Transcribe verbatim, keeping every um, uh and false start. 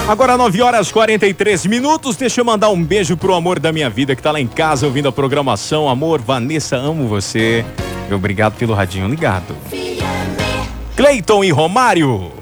Agora nove horas e quarenta e três minutos. Deixa eu mandar um beijo pro amor da minha vida que tá lá em casa ouvindo a programação. Amor, Vanessa, amo você. Obrigado pelo radinho ligado. Cleiton e Romário.